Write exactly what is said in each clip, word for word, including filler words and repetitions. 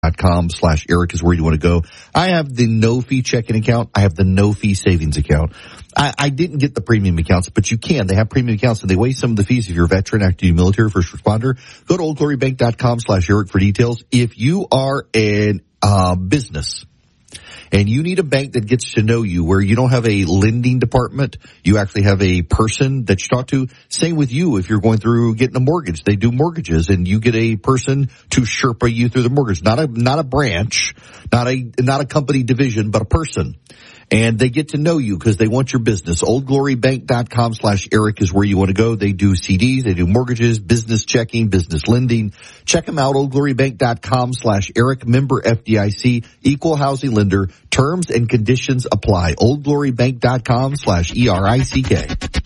dot com slash Eric is where you want to go. I have the no-fee checking account. I have the no-fee savings account. I, I didn't get the premium accounts, but you can. They have premium accounts, and they waive some of the fees if you're a veteran, active duty military, first responder. Go to old glory bank dot com slash Eric for details. If you are an uh, business and you need a bank that gets to know you, where you don't have a lending department, you actually have a person that you talk to. Same with you if you're going through getting a mortgage. They do mortgages, and you get a person to Sherpa you through the mortgage. Not a not a branch, not a not a company division, but a person. And they get to know you because they want your business. old glory bank dot com slash Eric is where you want to go. They do C Ds, they do mortgages, business checking, business lending. Check them out, old glory bank dot com slash Eric, member F D I C, equal housing lender. Terms and conditions apply. old glory bank dot com slash E R I C K.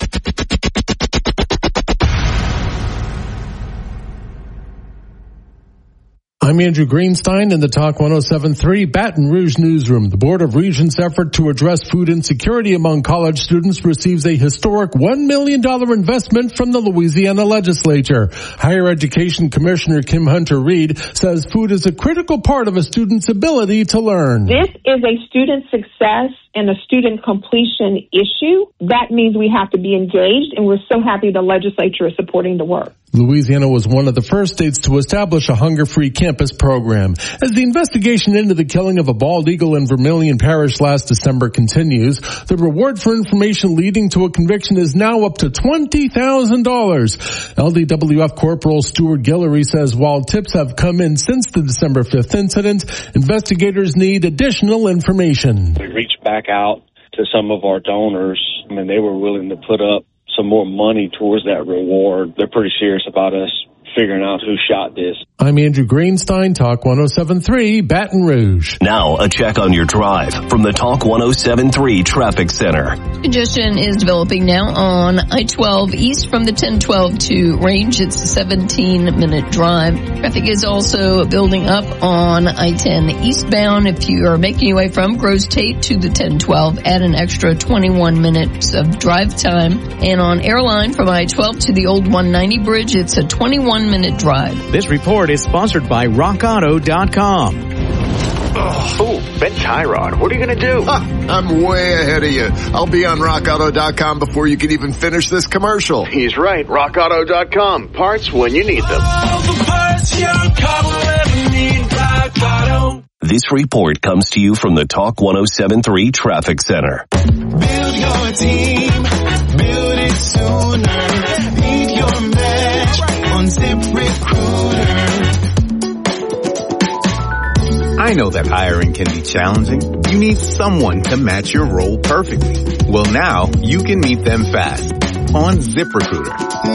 I'm Andrew Greenstein in the Talk one oh seven point three Baton Rouge newsroom. The Board of Regents' effort to address food insecurity among college students receives a historic one million dollars investment from the Louisiana legislature. Higher Education Commissioner Kim Hunter-Reid says food is a critical part of a student's ability to learn. This is a student success and a student completion issue. That means we have to be engaged, and we're so happy the legislature is supporting the work. Louisiana was one of the first states to establish a hunger-free campus program. As the investigation into the killing of a bald eagle in Vermilion Parish last December continues, the reward for information leading to a conviction is now up to twenty thousand dollars. L D W F Corporal Stuart Guillory says while tips have come in since the December fifth incident, investigators need additional information. We reached back out to some of our donors, and they were willing to put up some more money towards that reward. They're pretty serious about us figuring out who shot this. I'm Andrew Greenstein, Talk one oh seven point three, Baton Rouge. Now, a check on your drive from the Talk one oh seven point three Traffic Center. Congestion is developing now on I twelve east from the ten twelve to range. It's a seventeen minute drive. Traffic is also building up on I ten eastbound. If you are making your way from Gross Tate to the ten twelve, add an extra twenty-one minutes of drive time. And on Airline from I twelve to the old one ninety bridge, it's a twenty-one minute drive. This report is sponsored by rock auto dot com. Oh, Ben Tyrod, what are you going to do? Huh, I'm way ahead of you. I'll be on rock auto dot com before you can even finish this commercial. He's right, rock auto dot com. Parts when you need them. This report comes to you from the Talk one oh seven point three Traffic Center. Build your team, build it sooner. Need your match on ZipRecruiter. I know that hiring can be challenging. You need someone to match your role perfectly. Well, now you can meet them fast on ZipRecruiter.